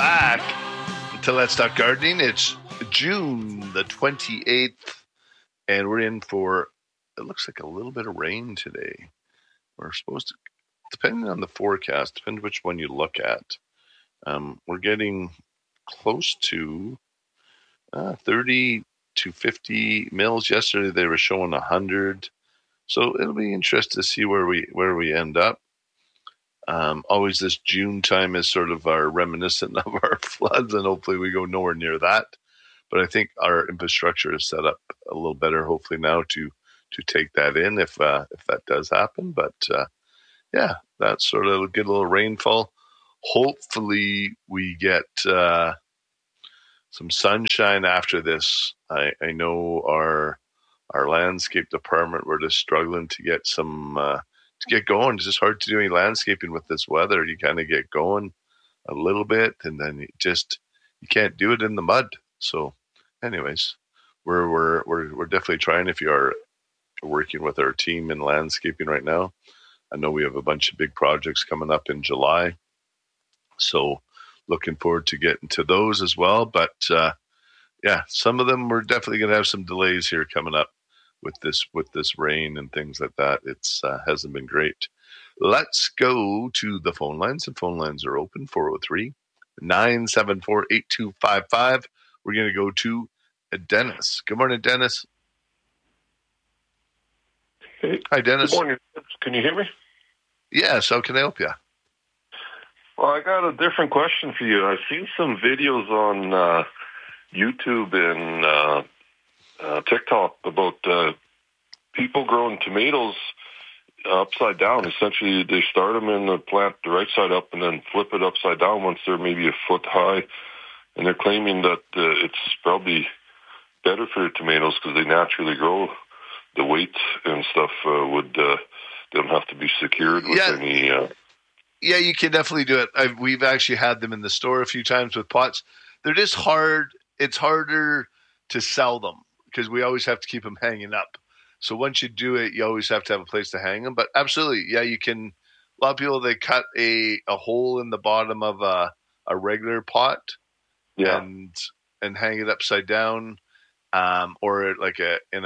back to Let's Talk Gardening. It's June the 28th, and we're in for, it looks like a little bit of rain today. We're supposed to, depending on the forecast, depending which one you look at, we're getting close to 30 to 50 mils. Yesterday they were showing 100. So it'll be interesting to see where we end up. Always this June time is sort of our reminiscent of our floods, and hopefully we go nowhere near that. But I think our infrastructure is set up a little better, hopefully now to take that in if that does happen. But yeah, that's sort of get a little rainfall. Hopefully we get some sunshine after this. I know our landscape department, we're just struggling to get some to get going. It's just hard to do any landscaping with this weather. You kind of get going a little bit, and then you can't do it in the mud. So, anyways, we're definitely trying. If you are working with our team in landscaping right now, I know we have a bunch of big projects coming up in July. So, looking forward to getting to those as well. But yeah, some of them we're definitely going to have some delays here coming up with this rain and things like that. It's hasn't been great. Let's go to the phone lines. The phone lines are open, 403-974-8255. We're going to go to Dennis. Good morning, Dennis. Hey, hi, Dennis. Good morning. Can you hear me? Yes. How can I help you? Well, I got a different question for you. I've seen some videos on YouTube and TikTok about people growing tomatoes upside down. Essentially, they start them in the plant the right side up and then flip it upside down once they're maybe a foot high. And they're claiming that it's probably better for the tomatoes because they naturally grow. The weight and stuff don't have to be secured with any... Yeah, you can definitely do it. We've actually had them in the store a few times with pots. They're just hard. It's harder to sell them because we always have to keep them hanging up. So once you do it, you always have to have a place to hang them. But absolutely, yeah, you can. A lot of people, they cut a hole in the bottom of a regular pot, and hang it upside down, or we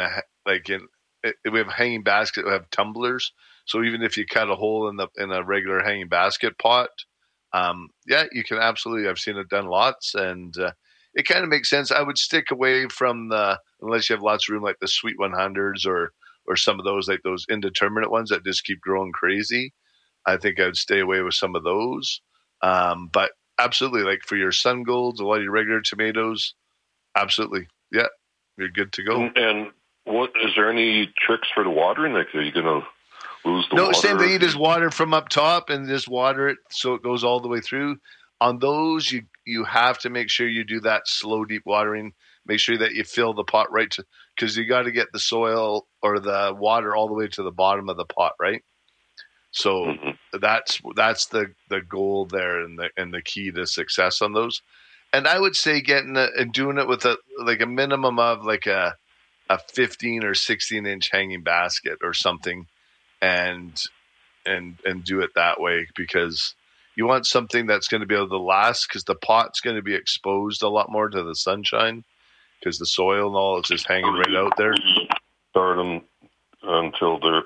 have a hanging basket. We have tumblers. So even if you cut a hole in a regular hanging basket pot, yeah, you can absolutely. I've seen it done lots, and it kind of makes sense. I would stick away from unless you have lots of room, like the Sweet 100s or some of those, like those indeterminate ones that just keep growing crazy. I think I would stay away with some of those. But absolutely, like for your sun golds, a lot of your regular tomatoes, absolutely, yeah, you're good to go. And what is there any tricks for the watering? Like, are you gonna lose the water? No, same thing. You just water from up top and just water it so it goes all the way through. On those, you have to make sure you do that slow, deep watering. Make sure that you fill the pot right to, because you got to get the soil or the water all the way to the bottom of the pot, right? So that's the goal there and the key to success on those. And I would say and doing it with a minimum of like a 15 or 16 inch hanging basket or something, and do it that way, because you want something that's going to be able to last, because the pot's going to be exposed a lot more to the sunshine because the soil and all is just hanging right out there. Start them until they're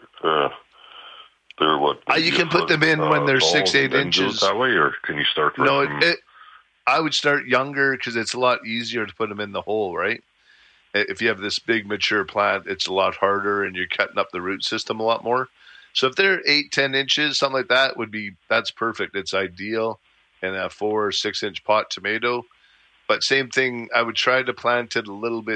what? You can put them in when they're 6-8 inches. That way, or can you start? No, I would start younger because it's a lot easier to put them in the hole, right? If you have this big mature plant, it's a lot harder, and you're cutting up the root system a lot more. So if they're 8-10 inches, something like that that's perfect. It's ideal in a 4 or 6 inch pot tomato. But same thing, I would try to plant it a little bit